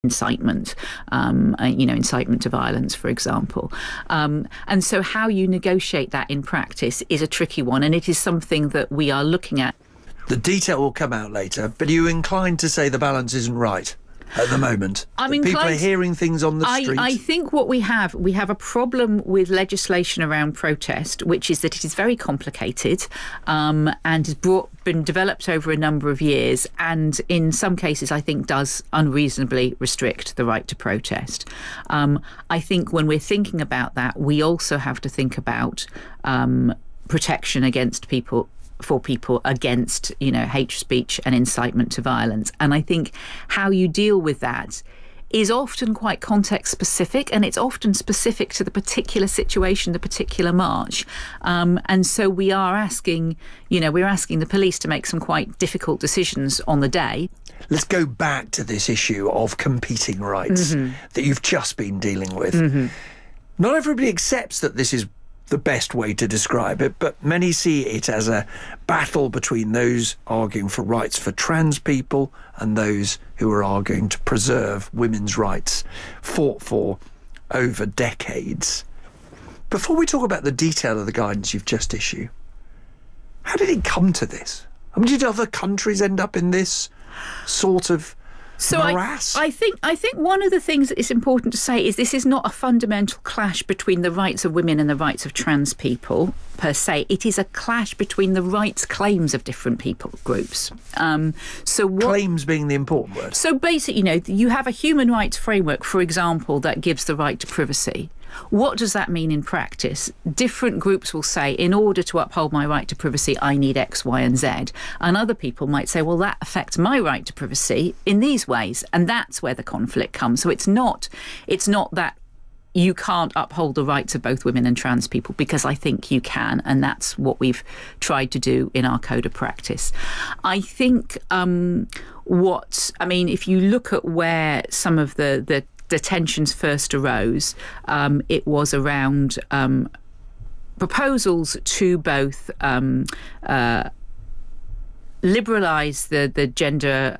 incitement, incitement to violence, for example. And so how you negotiate that in practice is a tricky one, and it is something that we are looking at. The detail will come out later, but are you inclined to say the balance isn't right at the moment? People are hearing things on the street. I think what we have a problem with legislation around protest, which is that it is very complicated and has been developed over a number of years, and in some cases I think does unreasonably restrict the right to protest. I think when we're thinking about that, we also have to think about protection against people against, hate speech and incitement to violence. And I think how you deal with that is often quite context specific, and it's often specific to the particular situation, the particular march. And so we are asking, we're asking the police to make some quite difficult decisions on the day. Let's go back to this issue of competing rights that you've just been dealing with. Not everybody accepts that this is the best way to describe it, but many see it as a battle between those arguing for rights for trans people and those who are arguing to preserve women's rights fought for over decades. Before we talk about the detail of the guidance you've just issued, how did it come to this? Did other countries end up in this sort of morass? I think one of the things that is important to say is this is not a fundamental clash between the rights of women and the rights of trans people per se. It is a clash between the rights claims of different people groups. Claims being the important word. So basically, you have a human rights framework, for example, that gives the right to privacy. What does that mean in practice? Different groups will say, in order to uphold my right to privacy, I need X, Y, and Z. And other people might say, well, that affects my right to privacy in these ways. And that's where the conflict comes. So it's not that you can't uphold the rights of both women and trans people, because I think you can. And that's what we've tried to do in our code of practice. I think if you look at where some of the tensions first arose, it was around proposals to both liberalise the gender